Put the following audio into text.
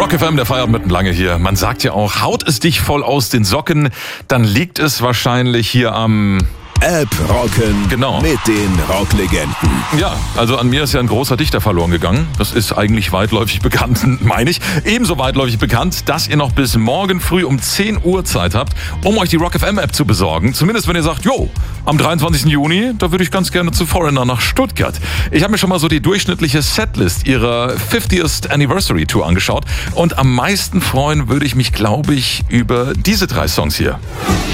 Rock FM, der Feierabend mitten lange hier. Man sagt ja auch, haut es dich voll aus den Socken, dann liegt es wahrscheinlich hier am... App rocken Genau. mit den Rocklegenden. Ja, also an mir ist ja ein großer Dichter verloren gegangen. Das ist eigentlich weitläufig bekannt, meine ich. Ebenso weitläufig bekannt, dass ihr noch bis morgen früh um 10 Uhr Zeit habt, um euch die Rock FM App zu besorgen. Zumindest wenn ihr sagt, jo, am 23. Juni, da würde ich ganz gerne zu Foreigner nach Stuttgart. Ich habe mir schon mal so die durchschnittliche Setlist ihrer 50th Anniversary Tour angeschaut. Und am meisten freuen würde ich mich, glaube ich, über diese 3 Songs hier.